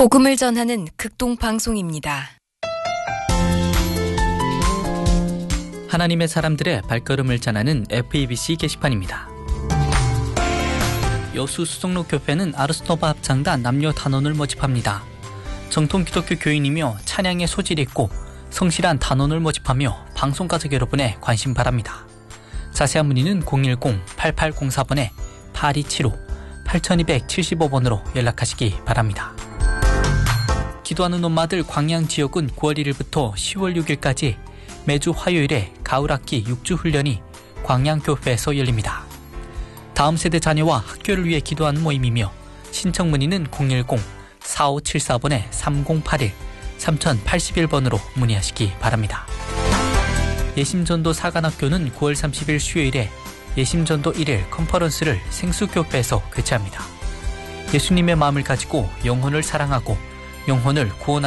복음을 전하는 극동방송입니다. 하나님의 사람들의 발걸음을 전하는 FEBC 게시판입니다. 여수 수성로교회는 아르스토바 합창단 남녀 단원을 모집합니다. 정통 기독교 교인이며 찬양에 소질이 있고 성실한 단원을 모집하며 방송가족 여러분의 관심 바랍니다. 자세한 문의는 010-8804번에 8275, 8275번으로 연락하시기 바랍니다. 기도하는 엄마들 광양 지역은 9월 1일부터 10월 6일까지 매주 화요일에 가을학기 6주 훈련이 광양교회에서 열립니다. 다음 세대 자녀와 학교를 위해 기도하는 모임이며 신청 문의는 010-4574번에 3081, 3081번으로 문의하시기 바랍니다. 예심전도 사관학교는 9월 30일 수요일에 예심전도 1일 컨퍼런스를 생수교회에서 개최합니다. 예수님의 마음을 가지고 영혼을 사랑하고 영혼을 구원하는